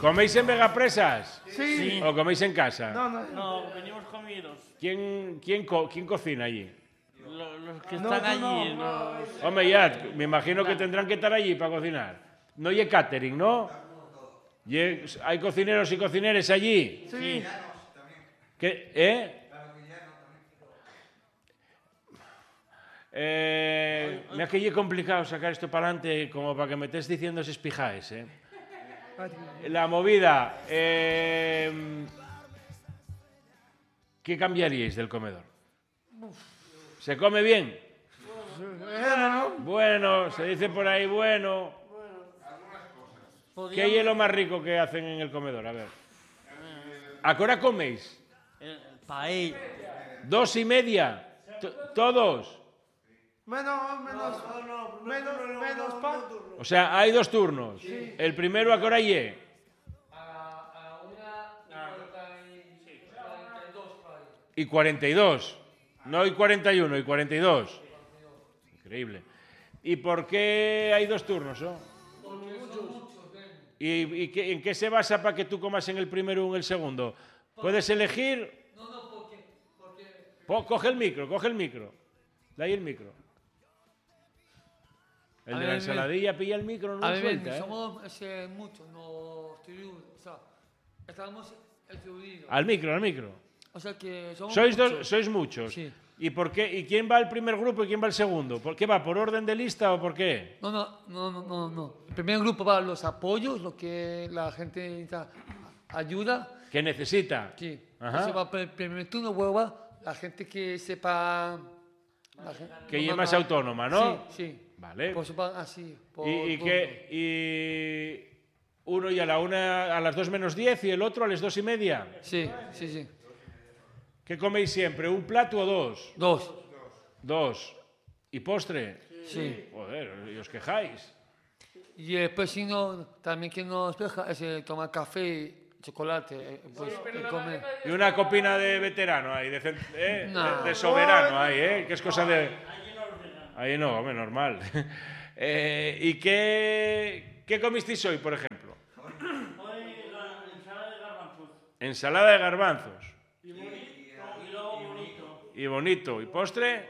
¿Coméis en Vegapresas? Sí. ¿O coméis en casa? No, venimos comidos. ¿Quién cocina allí? Los que están allí. Los... Hombre, ya, me imagino que tendrán que estar allí para cocinar. No hay catering, ¿no? ¿Hay cocineros y cocineres allí? Sí. ¿Qué? Mira que es complicado sacar esto para adelante como para que me estés diciendo esos pijaes, ¿eh? La movida. ¿Qué cambiaríais del comedor? ¿Se come bien? Bueno, se dice por ahí bueno. ¿Qué es lo más rico que hacen en el comedor? A ver. ¿A qué hora coméis? Paella. 2:30. ¿Todos? Menos pan. O sea, hay 2 turnos. Sí. ¿El primero a qué hora llegue? A 1:42. Y 42. No hay 41, y 42. Increíble. ¿Y por qué hay 2 turnos? ¿No? ¿Y en qué se basa para que tú comas en el primero o en el segundo? ¿Puedes elegir? No, porque... Coge el micro. De ahí el micro. El de la ensaladilla pilla el micro, no lo suelta, ¿eh? Somos muchos, no estoy... O sea, estamos estudiados. Al micro. O sea que somos Sois muchos. Sí. ¿Y por qué? ¿Y quién va al primer grupo y quién va al segundo? ¿Por qué va? ¿Por orden de lista o por qué? No. El primer grupo va a los apoyos, lo que la gente necesita ayuda. ¿Qué necesita? Sí. Ajá. Eso va el primer turno, luego va la gente que sepa... Que es más autónoma, ¿no? Sí. Vale. Pues va así. ¿Y uno y a las 2:50 y el otro a las 2:30? Sí. ¿Qué coméis siempre? ¿Un plato o 2? 2. ¿Y postre? Sí. Joder, y os quejáis. Y después si no, también que nos deja es tomar café, chocolate, pues comer. Y una copina de veterano ahí, de soberano ahí, ¿eh? Que es cosa de... Ahí no, hombre, normal. ¿Y qué comisteis hoy, por ejemplo? Hoy la ensalada de garbanzos. Ensalada de garbanzos. Y luego bonito. Y bonito. ¿Y postre?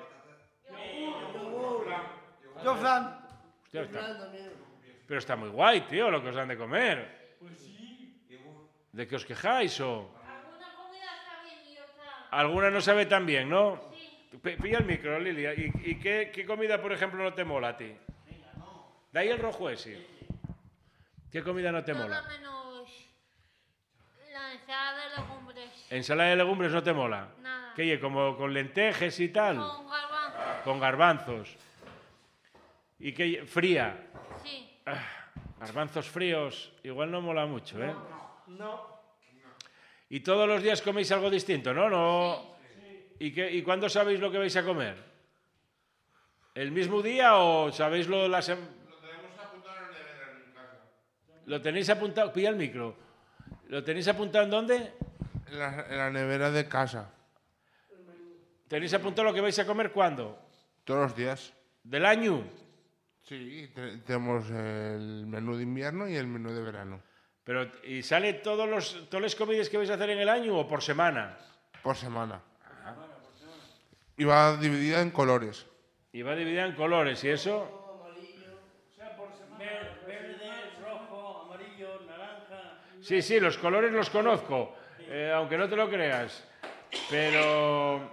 Yo, Fran. Hostia, pero está muy guay, tío, lo que os dan de comer. Pues sí. ¿De qué os quejáis o...? Alguna comida está bien y otra... Alguna no sabe tan bien, ¿no? Sí. Pilla el micro, Lilia. ¿Y qué comida, por ejemplo, no te mola a ti? De ahí el rojo ese. ¿Qué comida no te mola? Todo menos la ensalada de legumbres. ¿Ensalada de legumbres no te mola? Nada. ¿Qué? ¿Como con lentejas y tal? Con garbanzos. Con garbanzos. ¿Y qué? ¿Fría? Sí. Garbanzos fríos, igual no mola mucho, ¿eh? No. Y todos los días coméis algo distinto, ¿no? No. ¿Y cuándo sabéis lo que vais a comer? ¿El mismo día o sabéis lo de la semana? Lo tenemos apuntado en la nevera en casa. ¿Lo tenéis apuntado? Pilla el micro. ¿Lo tenéis apuntado en dónde? En la nevera de casa. ¿Tenéis apuntado lo que vais a comer cuándo? Todos los días. ¿Del año? Sí, tenemos el menú de invierno y el menú de verano. Pero, ¿y sale todas las comidas que vais a hacer en el año o por semana? Por semana. Y va dividida en colores. Y va dividida en colores, ¿y eso? O sea, por semana. Verde, rojo, amarillo, naranja. Sí, los colores los conozco, aunque no te lo creas. Pero...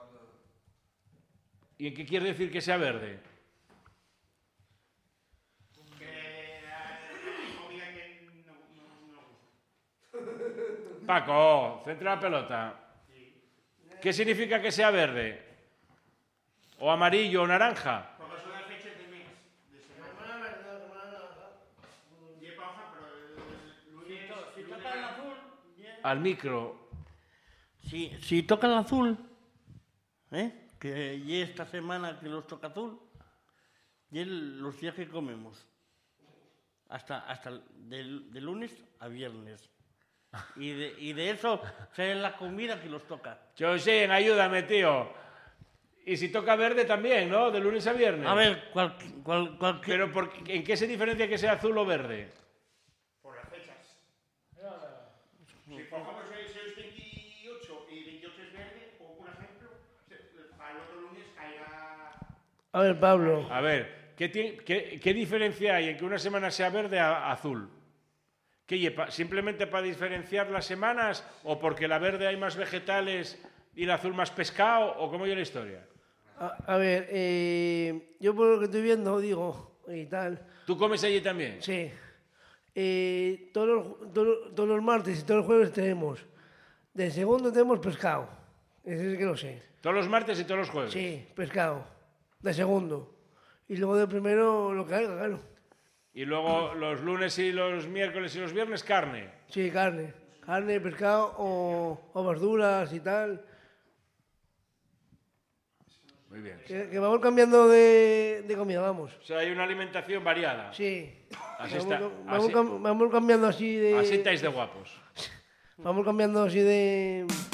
¿Y en qué quiere decir que sea verde? Paco, centra la pelota. ¿Qué significa que sea verde? ¿O amarillo o naranja? Porque son las fechas de mes, de semana. Lleva hoja, pero el lunes... Si toca el azul... Al micro. Si toca el azul, que y esta semana que los toca azul, y los días que comemos. Hasta de lunes a viernes. Y de eso es la comida que los toca. José, ayúdame, tío. Y si toca verde también, ¿no? De lunes a viernes. A ver, Pero ¿en qué se diferencia que sea azul o verde? Por las fechas. Si por ejemplo sois 28 y 28 es verde, o por ejemplo, para el otro lunes caerá... A ver, Pablo. A ver, ¿qué diferencia hay en que una semana sea verde a azul? ¿Qué lleva? ¿Simplemente para diferenciar las semanas o porque la verde hay más vegetales y la azul más pescado o cómo es la historia? A ver, yo por lo que estoy viendo, digo, y tal, ¿Tú comes allí también? sí. Todos los martes y todos los jueves tenemos. De segundo tenemos pescado. Ese es que lo sé. ¿Todos los martes y todos los jueves? Sí, pescado. De segundo. Y luego de primero lo que haya, claro. Y luego los lunes y los miércoles y los viernes carne. Sí, carne. Carne, pescado o verduras y tal. Muy bien. Que vamos cambiando de comida, vamos. O sea, hay una alimentación variada. Sí. Así está. Vamos cambiando así de... Así estáis de guapos. Vamos cambiando así de...